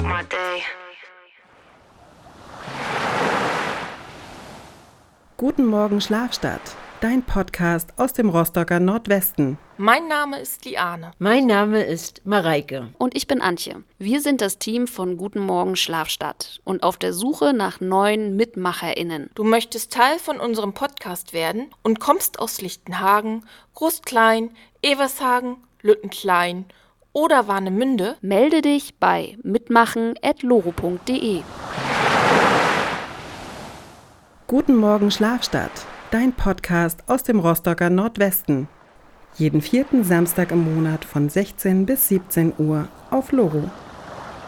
my day. Guten Morgen Schlafstadt, dein Podcast aus dem Rostocker Nordwesten. Mein Name ist Liane. Mein Name ist Mareike. Und ich bin Antje. Wir sind das Team von Guten Morgen Schlafstadt und auf der Suche nach neuen MitmacherInnen. Du möchtest Teil von unserem Podcast werden und kommst aus Lichtenhagen, Groß-Klein, Evershagen, Lüttenklein oder Warnemünde? Melde dich bei mitmachen@loro.de. Guten Morgen Schlafstadt, dein Podcast aus dem Rostocker Nordwesten. Jeden 4. Samstag im Monat von 16 bis 17 Uhr auf Loro.